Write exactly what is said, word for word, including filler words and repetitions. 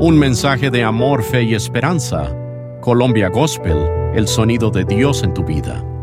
Un mensaje de amor, fe y esperanza. Colombia Gospel, el sonido de Dios en tu vida.